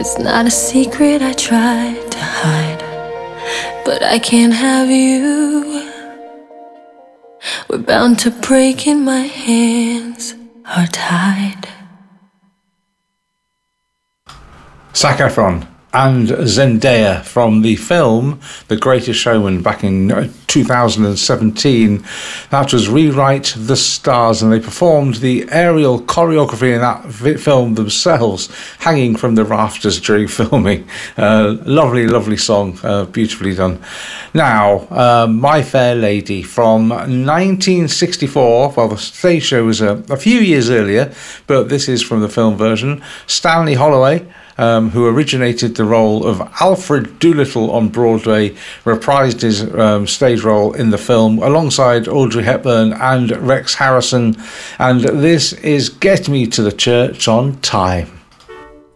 It's not a secret I tried to hide, but I can't have you. We're bound to break and my hands are tied. Zac Efron and Zendaya from the film The Greatest Showman back in 2017. That was Rewrite the Stars, and they performed the aerial choreography in that film themselves, hanging from the rafters during filming. Lovely, lovely song, beautifully done. Now, My Fair Lady from 1964. Well, the stage show was a few years earlier, but this is from the film version. Stanley Holloway, who originated the role of Alfred Doolittle on Broadway, reprised his stage role in the film alongside Audrey Hepburn and Rex Harrison. And this is Get Me to the Church on Time.